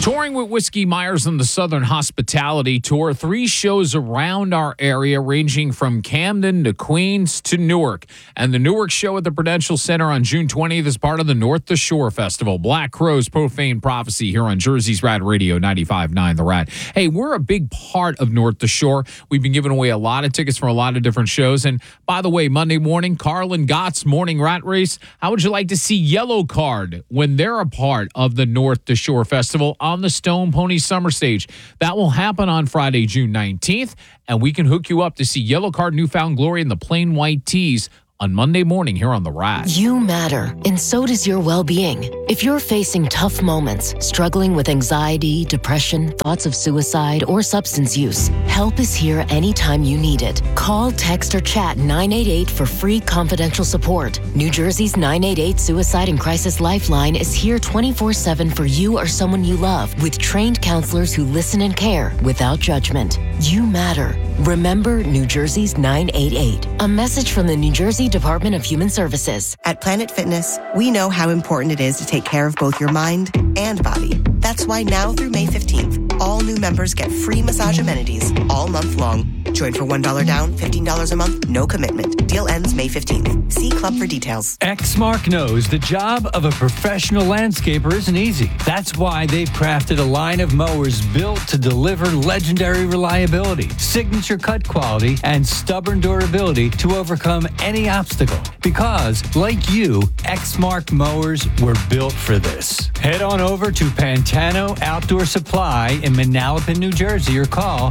Touring with Whiskey Myers on the Southern Hospitality Tour, 3 shows around our area ranging from Camden to Queens to Newark. And the Newark show at the Prudential Center on June 20th is part of the North the Shore Festival. Black Crowes, Profane Prophecy here on Jersey's Rad Radio 95.9 The Rad. Hey, we're a big part of North the Shore. We've been giving away a lot of tickets for a lot of different shows. And by the way, Monday morning, Carl and Gott's Morning Rat Race. How would you like to see Yellow Card when they're a part of the North the Shore Festival on the Stone Pony Summer Stage? That will happen on Friday, June 19th, and we can hook you up to see Yellow Card, Newfound Glory, and the Plain White Tees on Monday morning here on The Rad. You matter, and so does your well-being. If you're facing tough moments, struggling with anxiety, depression, thoughts of suicide, or substance use, help is here anytime you need it. Call, text, or chat 988 for free confidential support. New Jersey's 988 Suicide and Crisis Lifeline is here 24/7 for you or someone you love, with trained counselors who listen and care without judgment. You matter. Remember New Jersey's 988. A message from the New Jersey Department of Human Services. At Planet Fitness, we know how important it is to take care of both your mind and body. That's why now through May 15th, all new members get free massage amenities all month long. Join for $1 down, $15 a month, no commitment. Deal ends May 15th. See Club for details. Exmark knows the job of a professional landscaper isn't easy. That's why they've crafted a line of mowers built to deliver legendary reliability, signature cut quality, and stubborn durability to overcome any obstacle. Because, like you, Exmark mowers were built for this. Head on over to Pantano Outdoor Supply in Manalapan, New Jersey, or call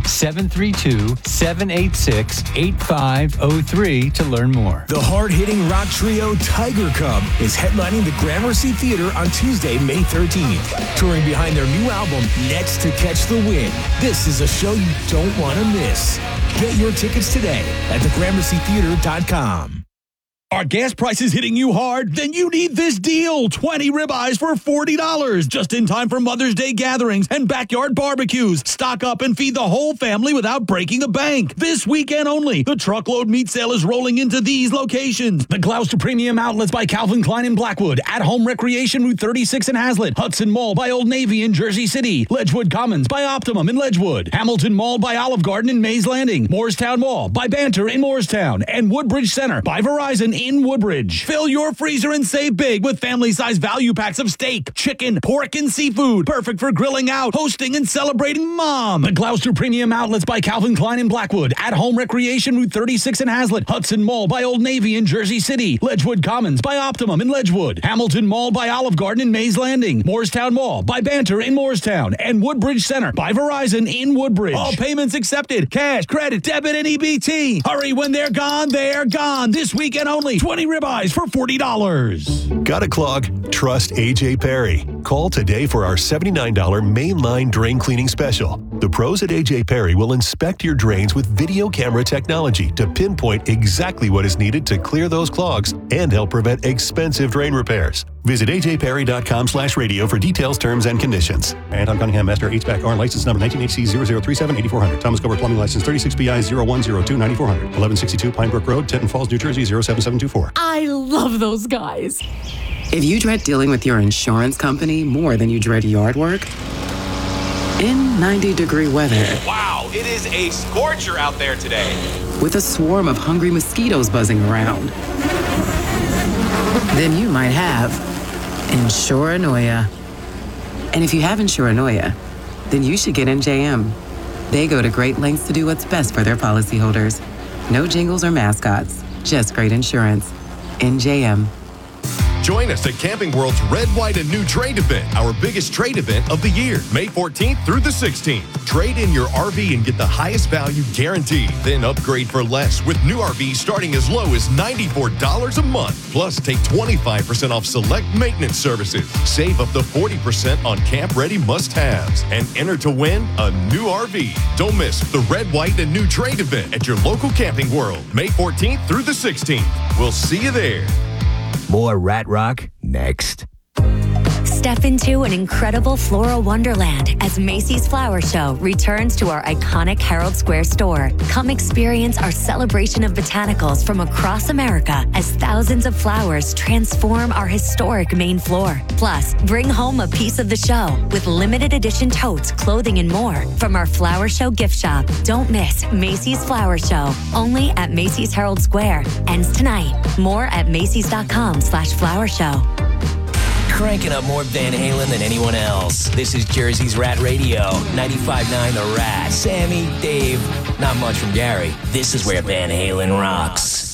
732-786-8503 to learn more. The hard-hitting rock trio Tiger Cub is headlining the Gramercy Theater on Tuesday, May 13th. Touring behind their new album, Next to Catch the Wind. This is a show you don't want to miss. Get your tickets today at thegramercytheater.com. Are gas prices hitting you hard? Then you need this deal. 20 ribeyes for $40. Just in time for Mother's Day gatherings and backyard barbecues. Stock up and feed the whole family without breaking the bank. This weekend only, the truckload meat sale is rolling into these locations. The Gloucester Premium Outlets by Calvin Klein in Blackwood. At Home Recreation Route 36 in Hazlet. Hudson Mall by Old Navy in Jersey City. Ledgewood Commons by Optimum in Ledgewood. Hamilton Mall by Olive Garden in Mays Landing. Moorestown Mall by Banter in Moorestown. And Woodbridge Center by Verizon in Woodbridge. Fill your freezer and save big with family-size value packs of steak, chicken, pork, and seafood. Perfect for grilling out, hosting, and celebrating Mom. The Gloucester Premium Outlets by Calvin Klein in Blackwood. At Home Recreation Route 36 in Hazlet. Hudson Mall by Old Navy in Jersey City. Ledgewood Commons by Optimum in Ledgewood. Hamilton Mall by Olive Garden in Mays Landing. Moorestown Mall by Banter in Moorestown. And Woodbridge Center by Verizon in Woodbridge. All payments accepted. Cash, credit, debit, and EBT. Hurry, when they're gone, they're gone. This weekend only. 20 ribeyes for $40. Got a clog? Trust AJ Perry. Call today for our $79 mainline drain cleaning special. The pros at AJ Perry will inspect your drains with video camera technology to pinpoint exactly what is needed to clear those clogs and help prevent expensive drain repairs. Visit ajperry.com/radio for details, terms, and conditions. Anton Cunningham, Master HVAC/R, license number 19HC0037-8400. Thomas Cobra Plumbing license 36BI0102-9400. 1162 Pine Brook Road, Tetton Falls, New Jersey 07724. I love those guys. If you dread dealing with your insurance company more than you dread yard work, in 90-degree weather. Wow, it is a scorcher out there today. With a swarm of hungry mosquitoes buzzing around. Then you might have Insuranoia. And if you have Insuranoia, then you should get NJM. They go to great lengths to do what's best for their policyholders. No jingles or mascots, just great insurance. NJM. Join us at Camping World's Red, White, and New Trade event, our biggest trade event of the year, May 14th through the 16th. Trade in your RV and get the highest value guaranteed. Then upgrade for less with new RVs starting as low as $94 a month. Plus, take 25% off select maintenance services. Save up to 40% on camp-ready must-haves. And enter to win a new RV. Don't miss the Red, White, and New Trade event at your local Camping World, May 14th through the 16th. We'll see you there. More Rat Rock next. Step into an incredible floral wonderland as Macy's Flower Show returns to our iconic Herald Square store. Come experience our celebration of botanicals from across America as thousands of flowers transform our historic main floor. Plus, bring home a piece of the show with limited edition totes, clothing, and more from our Flower Show gift shop. Don't miss Macy's Flower Show, only at Macy's Herald Square. Ends tonight. More at Macys.com/flower show. Cranking up more Van Halen than anyone else. This is Jersey's Rat Radio, 95.9 The Rat. Sammy, Dave, not much from Gary. This is where Van Halen rocks.